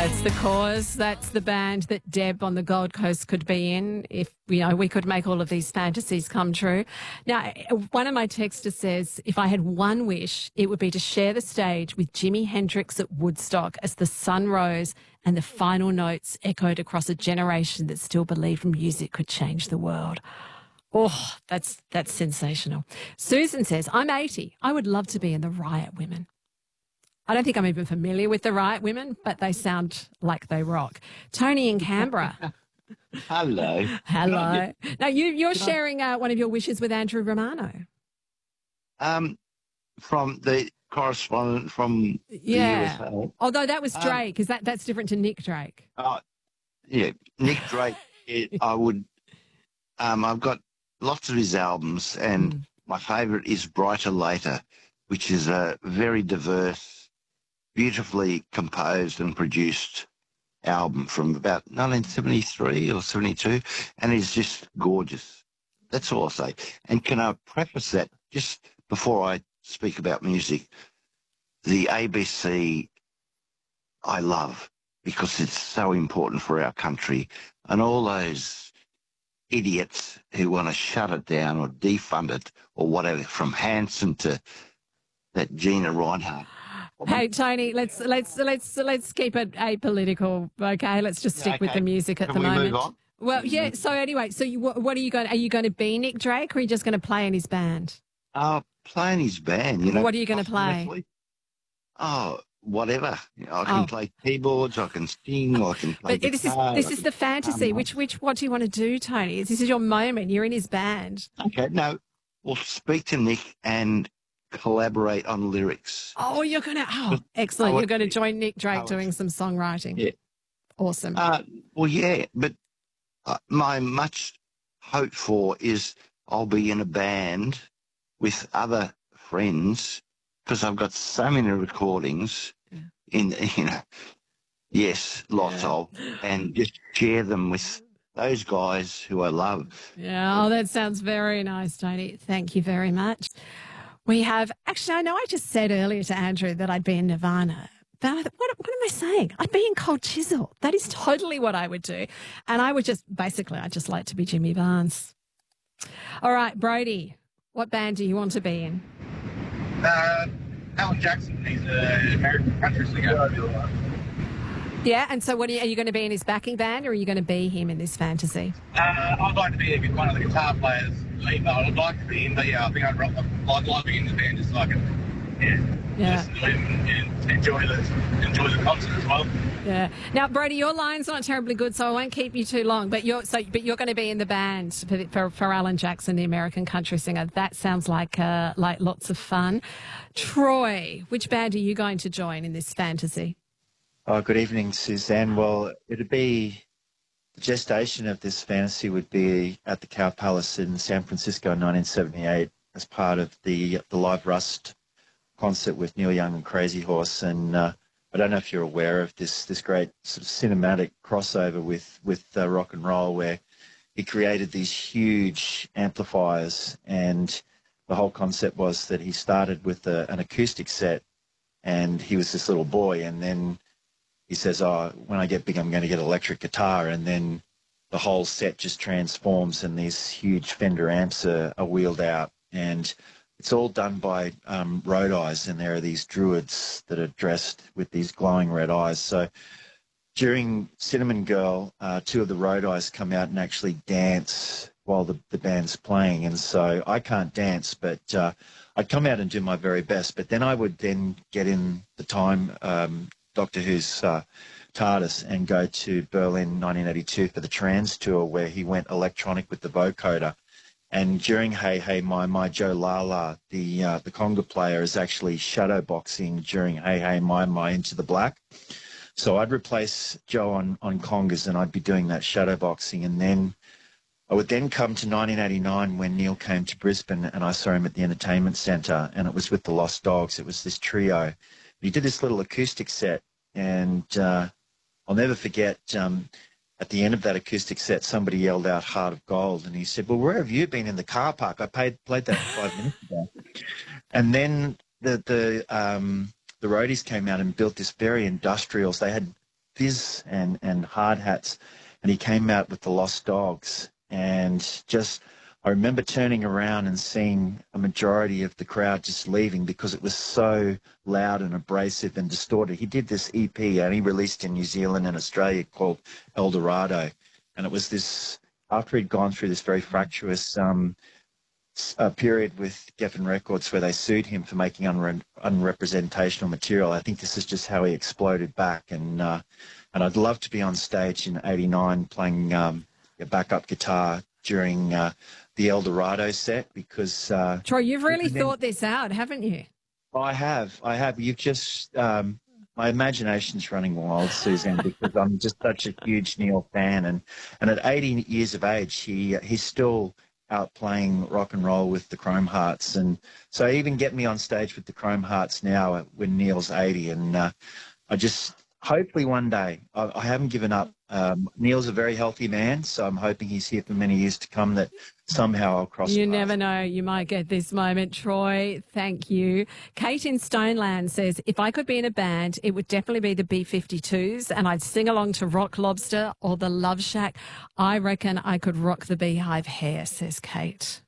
That's The Cause. That's the band that Deb on the Gold Coast could be in if, we could make all of these fantasies come true. Now, one of my texters says, if I had one wish, it would be to share the stage with Jimi Hendrix at Woodstock as the sun rose and the final notes echoed across a generation that still believed music could change the world. Oh, that's sensational. Susan says, I'm 80. I would love to be in the Riot Women. I don't think I'm even familiar with the Riot Women, but they sound like they rock. Tony in Canberra. Hello. Hello. Now, you're sharing one of your wishes with Andrew Romano. From the correspondent from the USA. Although that was Drake, because that's different to Nick Drake. Yeah, Nick Drake. I would. I've got lots of his albums, and my favourite is Brighter Later, which is a very diverse, beautifully composed and produced album from about 1973 or 72, and it's just gorgeous. That's all I'll say. And can I preface that just before I speak about music? The ABC I love because it's so important for our country, and all those idiots who want to shut it down or defund it or whatever, from Hanson to that Gina Reinhardt. Hey Tony, let's keep it apolitical, okay? Let's just stick with the music at the moment. Move on? Well, yeah. So anyway, what are you going? Are you going to be Nick Drake, or are you just going to play in his band? Playing his band. What are you going to play? Whatever. I can play keyboards. I can sing. I can play guitar. This is the fantasy. What do you want to do, Tony? This is your moment. You're in his band. Okay. No, we'll speak to Nick and collaborate on lyrics. Oh, you're going to... Oh, excellent. You're going to join Nick Drake doing some songwriting. Yeah. Awesome. Well, yeah, but my much hope for is I'll be in a band with other friends because I've got so many recordings lots of, and just share them with those guys who I love. Yeah, that sounds very nice, Tony. Thank you very much. We have, actually, I know I just said earlier to Andrew that I'd be in Nirvana, but what am I saying? I'd be in Cold Chisel. That is totally what I would do. And I'd just like to be Jimmy Barnes. All right, Brody, what band do you want to be in? Alan Jackson. He's an American country singer. Yeah, and so are you going to be in his backing band, or are you going to be him in this fantasy? I'd like to be one of the guitar players. I'd like to be in, but I think I'd like being in the band just so I can listen to him and enjoy the concert as well. Yeah. Now, Brody, your line's not terribly good, so I won't keep you too long. But you're going to be in the band for Alan Jackson, the American country singer. That sounds like lots of fun. Troy, which band are you going to join in this fantasy? Oh, good evening, Suzanne. Well, it'd be the gestation of this fantasy would be at the Cow Palace in San Francisco in 1978 as part of the Live Rust concert with Neil Young and Crazy Horse. And I don't know if you're aware of this great sort of cinematic crossover with rock and roll, where he created these huge amplifiers, and the whole concept was that he started with an acoustic set, and he was this little boy, and then he says, when I get big, I'm going to get an electric guitar. And then the whole set just transforms and these huge Fender amps are wheeled out. And it's all done by Road Eyes, and there are these druids that are dressed with these glowing red eyes. So during Cinnamon Girl, two of the Road Eyes come out and actually dance while the band's playing. And so I can't dance, but I'd come out and do my very best. But then I would then get in the time Doctor Who's TARDIS and go to Berlin 1982 for the Trans Tour, where he went electronic with the vocoder. And during Hey Hey My Joe Lala, the conga player is actually shadowboxing during Hey Hey My Into the Black. So I'd replace Joe on congas, and I'd be doing that shadowboxing. And then I would then come to 1989 when Neil came to Brisbane, and I saw him at the Entertainment Centre, and it was with the Lost Dogs. It was this trio. He did this little acoustic set, and I'll never forget, at the end of that acoustic set, somebody yelled out Heart of Gold, and he said, well, where have you been? In the car park? I played that 5 minutes ago. And then the roadies came out and built this very industrial, they had Fizz and Hard Hats, and he came out with the Lost Dogs. And just, I remember turning around and seeing a majority of the crowd just leaving because it was so loud and abrasive and distorted. He did this EP only released in New Zealand and Australia called El Dorado. And it was this, after he'd gone through this very fractious period with Geffen Records where they sued him for making unrepresentational material. I think this is just how he exploded back. And I'd love to be on stage in '89 playing a backup guitar during the El Dorado set because... Troy, you've really thought this out, haven't you? I have. You've just... my imagination's running wild, Suzanne, because I'm just such a huge Neil fan. And at 80 years of age, he's still out playing rock and roll with the Chrome Hearts. And so even get me on stage with the Chrome Hearts now when Neil's 80. And I just... Hopefully one day. I haven't given up. Neil's a very healthy man, so I'm hoping he's here for many years to come, that somehow I'll cross You paths. never know. You might get this moment. Troy, thank you. Kate in Stoneland says, if I could be in a band, it would definitely be the B-52s, and I'd sing along to Rock Lobster or the Love Shack. I reckon I could rock the Beehive Hair, says Kate.